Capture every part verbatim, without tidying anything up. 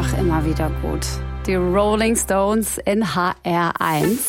Ach, immer wieder gut. Die Rolling Stones in H R eins.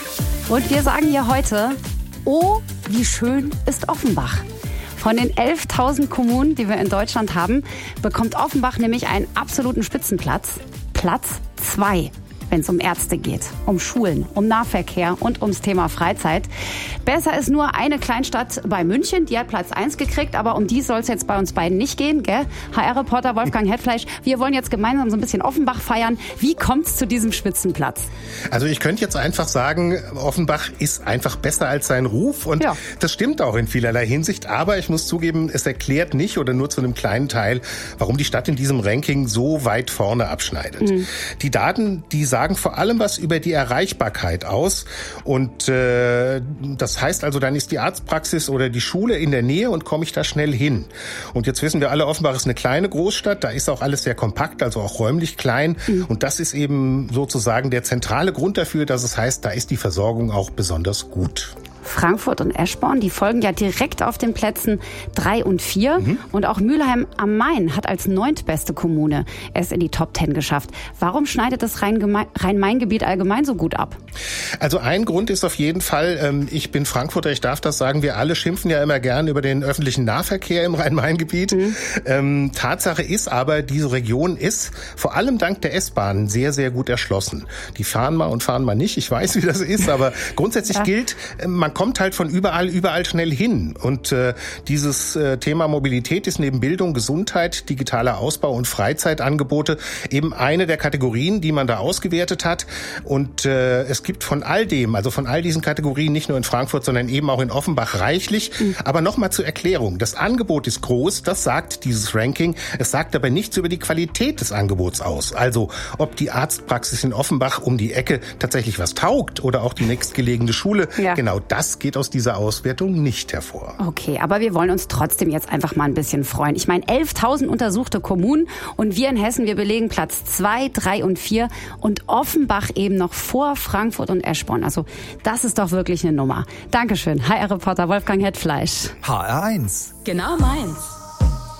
Und wir sagen hier heute, oh, wie schön ist Offenbach. Von den elftausend Kommunen, die wir in Deutschland haben, bekommt Offenbach nämlich einen absoluten Spitzenplatz. Platz zwei. Wenn es um Ärzte geht, um Schulen, um Nahverkehr und ums Thema Freizeit. Besser ist nur eine Kleinstadt bei München, die hat Platz eins gekriegt, aber um die soll es jetzt bei uns beiden nicht gehen, gell? H R-Reporter Wolfgang Hetfleisch, wir wollen jetzt gemeinsam so ein bisschen Offenbach feiern. Wie kommt es zu diesem Spitzenplatz? Also ich könnte jetzt einfach sagen, Offenbach ist einfach besser als sein Ruf und ja. Das stimmt auch in vielerlei Hinsicht, aber ich muss zugeben, es erklärt nicht oder nur zu einem kleinen Teil, warum die Stadt in diesem Ranking so weit vorne abschneidet. Mhm. Die Daten, die sagen sagen vor allem was über die Erreichbarkeit aus und äh, das heißt also, dann ist die Arztpraxis oder die Schule in der Nähe und komme ich da schnell hin. Und jetzt wissen wir alle, Offenbach ist eine kleine Großstadt, da ist auch alles sehr kompakt, also auch räumlich klein mhm. und das ist eben sozusagen der zentrale Grund dafür, dass es heißt, da ist die Versorgung auch besonders gut. Frankfurt und Eschborn, die folgen ja direkt auf den Plätzen drei und vier. Mhm. Und auch Mülheim am Main hat als neuntbeste Kommune es in die Top zehn geschafft. Warum schneidet das Rhein-Main-Gebiet allgemein so gut ab? Also ein Grund ist auf jeden Fall, ich bin Frankfurter, ich darf das sagen, wir alle schimpfen ja immer gern über den öffentlichen Nahverkehr im Rhein-Main-Gebiet. Mhm. Ähm, Tatsache ist aber, diese Region ist vor allem dank der S-Bahn sehr, sehr gut erschlossen. Die fahren mal und fahren mal nicht, ich weiß, wie das ist, aber grundsätzlich ja. gilt, man kommt halt von überall, überall schnell hin. Und äh, dieses äh, Thema Mobilität ist neben Bildung, Gesundheit, digitaler Ausbau und Freizeitangebote eben eine der Kategorien, die man da ausgewertet hat. Und äh, es gibt von all dem, also von all diesen Kategorien, nicht nur in Frankfurt, sondern eben auch in Offenbach reichlich. Mhm. Aber nochmal zur Erklärung. Das Angebot ist groß, das sagt dieses Ranking. Es sagt aber nichts über die Qualität des Angebots aus. Also ob die Arztpraxis in Offenbach um die Ecke tatsächlich was taugt oder auch die nächstgelegene Schule. Ja. Genau das Das geht aus dieser Auswertung nicht hervor. Okay, aber wir wollen uns trotzdem jetzt einfach mal ein bisschen freuen. Ich meine, elftausend untersuchte Kommunen und wir in Hessen, wir belegen Platz zwei, drei und vier und Offenbach eben noch vor Frankfurt und Eschborn. Also das ist doch wirklich eine Nummer. Dankeschön, H R-Reporter Wolfgang Hetfleisch. H R eins. Genau meins.